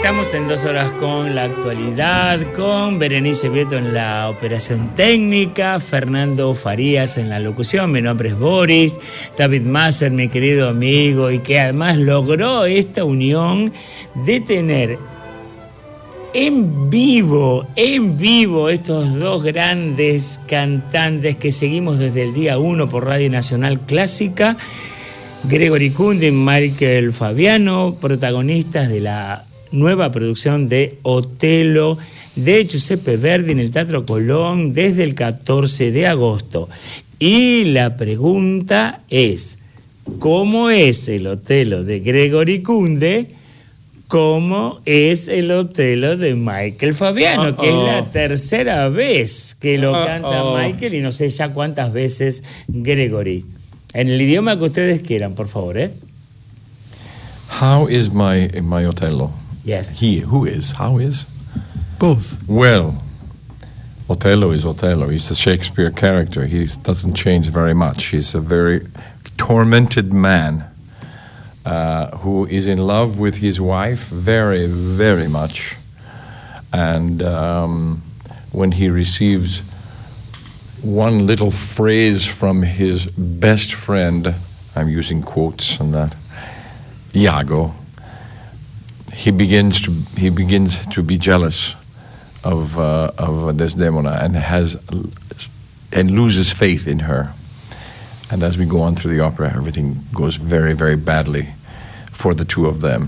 Estamos en 2 horas con la actualidad, con Berenice Vieto en la operación técnica, Fernando Farías en la locución. Mi nombre es Boris, David Masser, mi querido amigo, y que además logró esta unión de tener en vivo estos dos grandes cantantes que seguimos desde el día 1 por Radio Nacional Clásica, Gregory Kunde y Michael Fabiano, protagonistas de la nueva producción de Otello de Giuseppe Verdi en el Teatro Colón desde el 14 de agosto. Y la pregunta es, ¿cómo es el Otello de Gregory Kunde? ¿Cómo es el Otello de Michael Fabiano? Que es la tercera vez que lo canta Michael y no sé ya cuántas veces Gregory. En el idioma que ustedes quieran, por favor, ¿eh? How is my Otello? Yes. Who is? How is? Both. Well, Otello is Otello. He's a Shakespeare character. He doesn't change very much. He's a very tormented man who is in love with his wife very, very much. And when he receives one little phrase from his best friend, I'm using quotes on that, Iago, he begins to be jealous of Desdemona and loses faith in her. And as we go on through the opera, everything goes very, very badly for the two of them.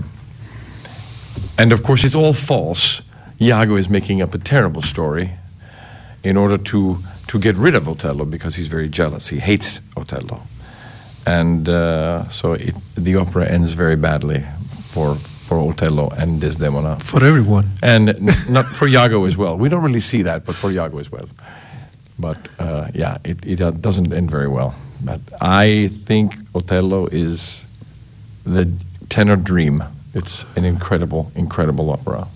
And of course, it's all false. Iago is making up a terrible story in order to get rid of Otello because he's very jealous. He hates Otello. And so the opera ends very badly for Otello and Desdemona. For everyone. And not for Iago as well. We don't really see that, but for Iago as well. But it doesn't end very well. But I think Otello is the tenor dream. It's an incredible, incredible opera.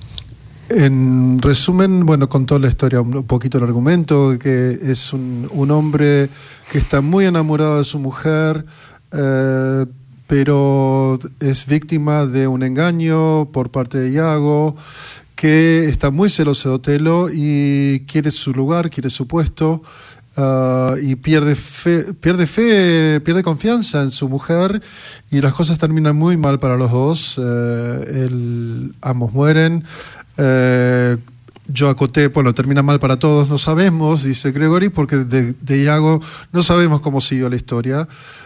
En resumen, bueno, contó la historia, un poquito el argumento, que es un hombre que está muy enamorado de su mujer, pero es víctima de un engaño por parte de Iago, que está muy celoso de Otello y quiere su lugar, quiere su puesto, y pierde confianza en su mujer, y las cosas terminan muy mal para los dos. Ambos mueren. Yo acoté, bueno, termina mal para todos, no sabemos, dice Gregory, porque de Iago no sabemos cómo siguió la historia.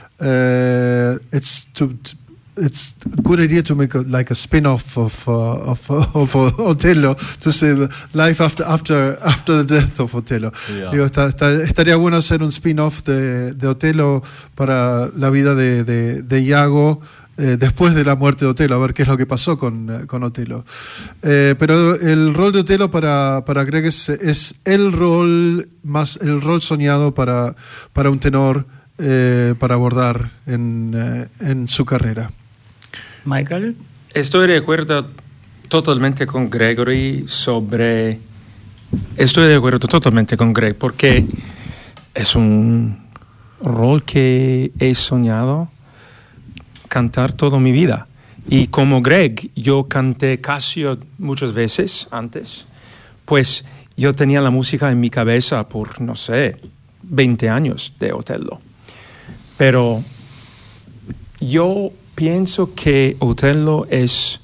It's a good idea to make a spin-off of Otello, to say the life after the death of Otello. Yeah. Digo, estaría bueno hacer un spin-off de Otello para la vida de Iago, después de la muerte de Otello, a ver qué es lo que pasó con Otello. Pero el rol de Otello para Greg es el rol soñado para un tenor, para abordar en su carrera. Michael. Estoy de acuerdo totalmente con Gregory Estoy de acuerdo totalmente con Greg, porque es un rol que he soñado cantar toda mi vida. Y como Greg, yo canté Cassio muchas veces antes, pues yo tenía la música en mi cabeza por, no sé, 20 años de Otello. Pero yo pienso que Otello es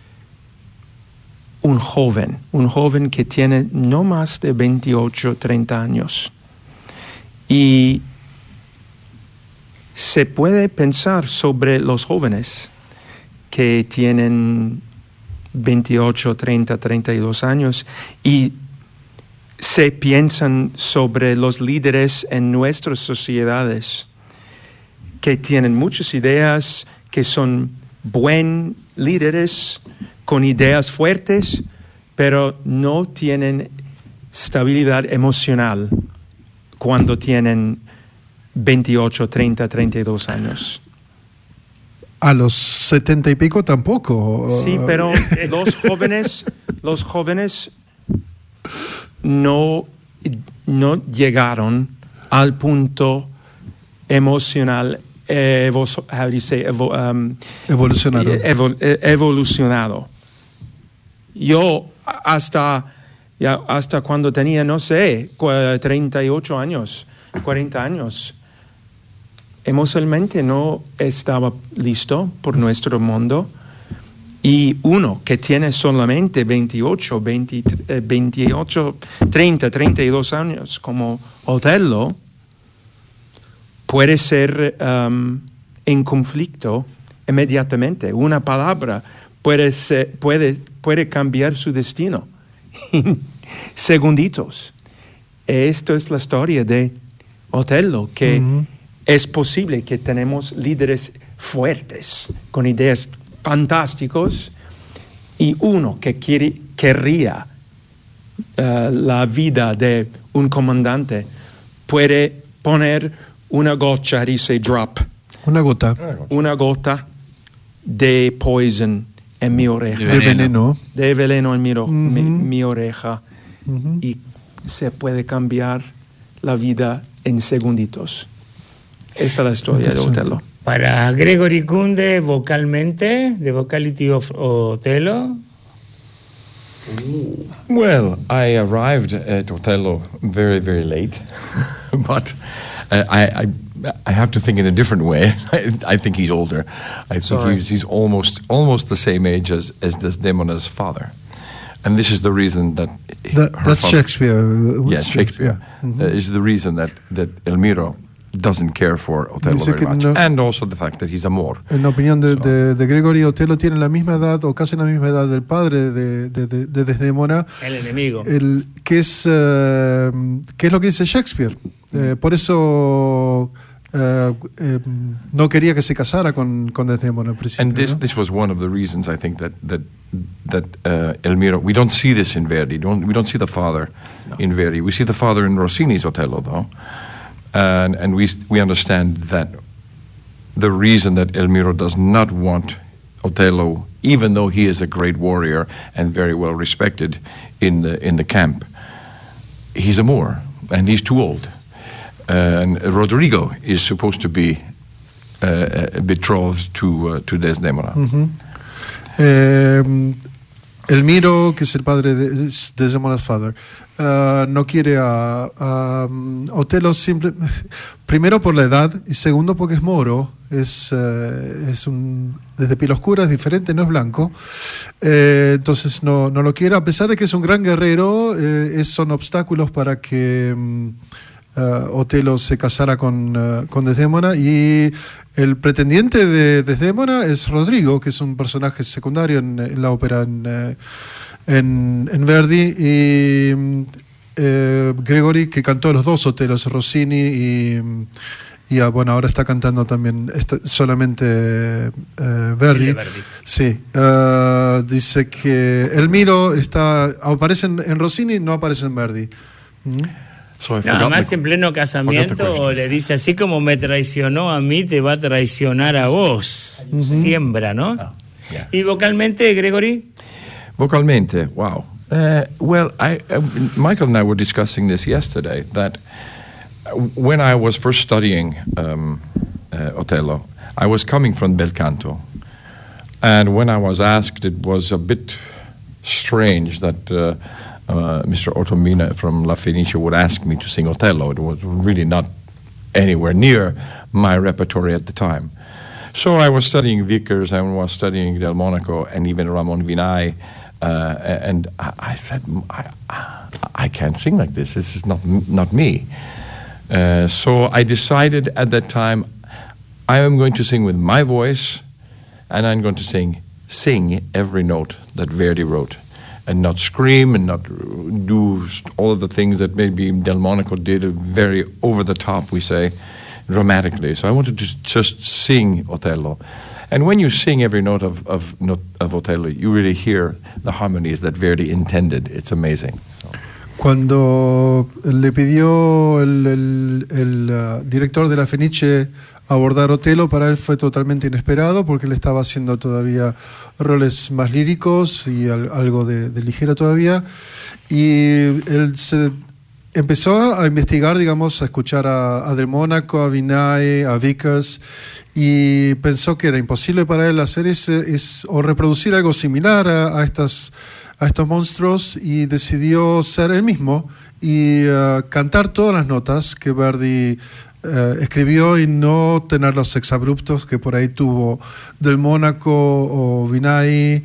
un joven que tiene no más de 28, 30 años. Y se puede pensar sobre los jóvenes que tienen 28, 30, 32 años y se piensan sobre los líderes en nuestras sociedades que tienen muchas ideas, que son buenos líderes con ideas fuertes, pero no tienen estabilidad emocional cuando tienen 28, 30, 32 años. A los 70 y pico tampoco. Sí, pero los jóvenes no llegaron al punto emocional evolucionado. Yo hasta cuando tenía, no sé, 38 años, 40 años, emocionalmente no estaba listo por nuestro mundo. Y uno que tiene solamente 28, 30, 32 años como Otello puede ser en conflicto inmediatamente. Una palabra puede cambiar su destino en segunditos. Esto es la historia de Otello, que es posible que tenemos líderes fuertes, con ideas fantásticos, y uno que querría la vida de un comandante puede poner una goccia, dice drop, una gota de poison en mi oreja, de veneno en mi oreja, y se puede cambiar la vida en segunditos. Esta es la historia de Otello. Para Gregory Kunde, vocalmente, the vocality of Otello. Well, I arrived at Otello very, very late, but I have to think in a different way. I think he's older. I think he's almost the same age as Desdemona's father. And this is the reason that's Shakespeare. Yes, Shakespeare. Is the reason that Elmiro doesn't care for Otello very much. And also the fact that he's a Moor. En la opinión de Gregory, Otello tiene la misma edad, o casi la misma edad del padre de Desdemona. El enemigo. ¿Qué es lo que dice Shakespeare? Por eso no quería que se casara con Desdemona al principio. And this was one of the reasons, I think, that Elmiro, we don't see this in Verdi. We don't see the father in Verdi. We see the father in Rossini's Otello, though. And we understand that the reason that Elmiro does not want Otello, even though he is a great warrior and very well respected in the camp, he's a Moor and he's too old. And Rodrigo is supposed to be betrothed to Desdemona. Elmiro, que es el padre de Desdemona's father, no quiere a Otello primero por la edad y segundo porque es moro, es desde piel oscura, es diferente, no es blanco, entonces no lo quiere, a pesar de que es un gran guerrero. Son obstáculos para que Otello se casara con Desdemona, y el pretendiente de Desdemona es Rodrigo, que es un personaje secundario en la ópera en Verdi, y Gregory, que cantó los dos Otellos, Rossini y ahora está cantando también solamente Verdi. Sí, dice que Elmiro aparece en Rossini, no aparece en Verdi. Además, en pleno casamiento le dice: así como me traicionó a mí, te va a traicionar a vos. Siembra, ¿no? Yeah. ¿Y vocalmente, Gregory? Vocalmente, wow. Well, Michael and I were discussing this yesterday, that when I was first studying Otello, I was coming from bel canto. And when I was asked, it was a bit strange that Mr. Otomina from La Fenice would ask me to sing Otello. It was really not anywhere near my repertory at the time. So I was studying Vickers, I was studying Del Monaco, and even Ramon Vinay, and I said, I can't sing like this. This is not me. So I decided at that time, I am going to sing with my voice, and I'm going to sing every note that Verdi wrote, and not scream and not do all of the things that maybe Del Monaco did, very over the top, we say, dramatically. So I wanted to just sing Otello. And when you sing every note of Otello, you really hear the harmonies that Verdi intended. It's amazing. So. Cuando le pidió el director de la Fenice abordar Otello, para él fue totalmente inesperado, porque él estaba haciendo todavía roles más líricos y algo de ligero todavía, y él se empezó a investigar, digamos, a escuchar a Del Mónaco, a Vinay, a Vickers, y pensó que era imposible para él hacer o reproducir algo similar a estos monstruos, y decidió ser él mismo y cantar todas las notas que Verdi escribió, y no tener los exabruptos que por ahí tuvo Del Mónaco o Vinay.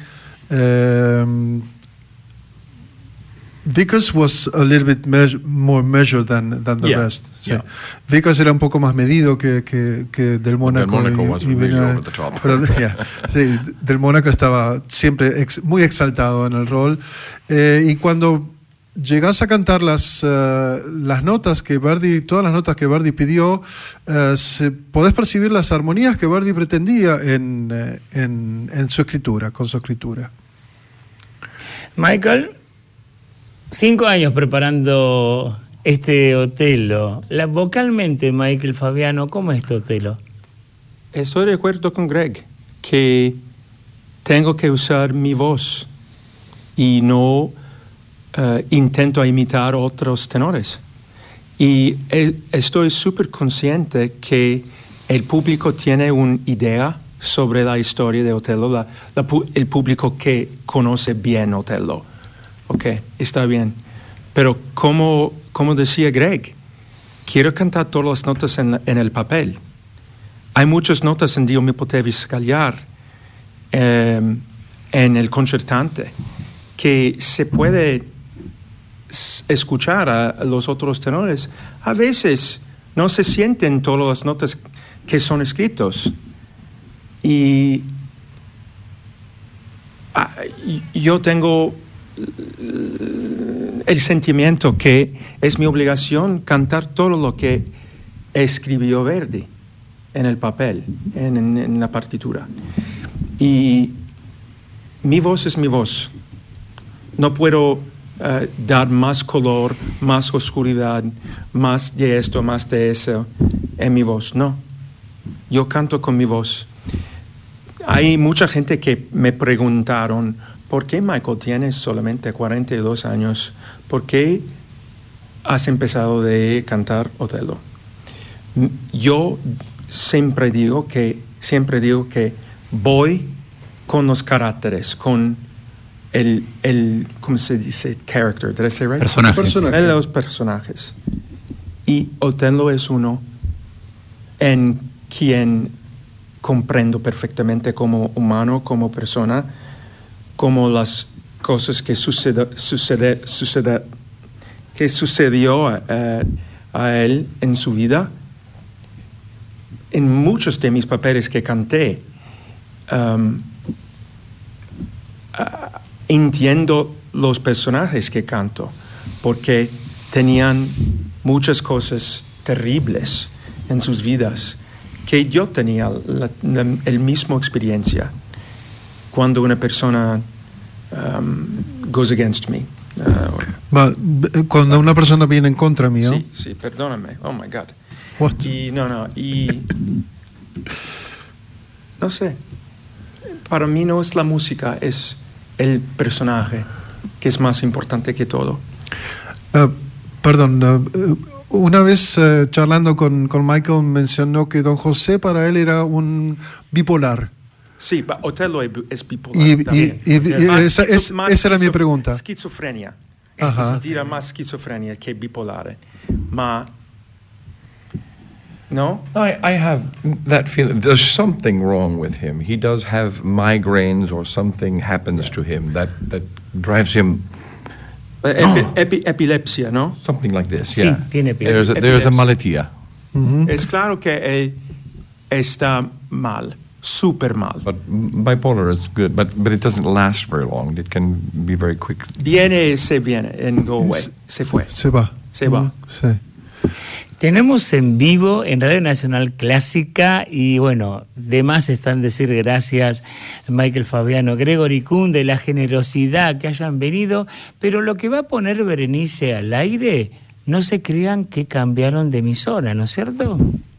Vickers was a little bit more measured than the rest. Yeah. Sí. Vickers era un poco más medido que Del Mónaco. Del Mónaco was really over the top. Pero, sí, Del Mónaco estaba siempre muy exaltado en el rol. Y cuando llegas a cantar las notas que Verdi, todas las notas que Verdi pidió, podés percibir las armonías que Verdi pretendía en su escritura, con su escritura. Michael, 5 años preparando este Otello. Vocalmente, Michael Fabiano, ¿cómo es este Otello? Estoy de acuerdo con Greg que tengo que usar mi voz y no intento imitar otros tenores. Y estoy súper consciente que el público tiene una idea sobre la historia de Otello, el público que conoce bien Otello. Ok, está bien. Pero como decía Greg, quiero cantar todas las notas en el papel. Hay muchas notas en Dio mi potevi scagliar en el concertante que se puede escuchar a los otros tenores. A veces no se sienten todas las notas que son escritos. Y yo tengo el sentimiento que es mi obligación cantar todo lo que escribió Verdi en el papel, en la partitura. Y mi voz es mi voz. No puedo dar más color, más oscuridad, más de esto, más de eso en mi voz. No. Yo canto con mi voz. Hay mucha gente que me preguntaron, ¿por qué, Michael, tienes solamente 42 años? ¿Por qué has empezado de cantar Otello? Yo siempre digo que voy con los caracteres, con el ¿cómo se dice? Character, ¿did I say right? Personaje. Los personajes. Y Otello es uno en quien comprendo perfectamente como humano, como persona, como las cosas que sucedió a él en su vida. En muchos de mis papeles que canté, entiendo los personajes que canto, porque tenían muchas cosas terribles en sus vidas, que yo tenía la misma experiencia cuando una persona goes against me. Cuando una persona viene en contra mío. Sí, perdóname. Oh my God. What? No sé. Para mí no es la música, es el personaje que es más importante que todo. Una vez charlando con Michael mencionó que Don José para él era un bipolar. Sí, Otello es bipolar. Esa era mi pregunta. Esquizofrenia. Ajá. Dirà más esquizofrenia que bipolare. Ma no? I have that feeling. There's something wrong with him. He does have migraines, or something happens to him that drives him. Epilepsia, ¿no? Something like this. Sí, Yeah. tiene epilepsia. There's a malattia. Mm-hmm. Es claro que él está mal, súper mal. But bipolar is good, but it doesn't last very long. It can be very quick. Viene, se viene, and go away. Se fue. Se va. Se va. Sí. Tenemos en vivo en Radio Nacional Clásica y bueno, de más están decir gracias Michael Fabiano, Gregory Kuhn, de la generosidad que hayan venido, pero lo que va a poner Berenice al aire, no se crean que cambiaron de emisora, ¿no es cierto?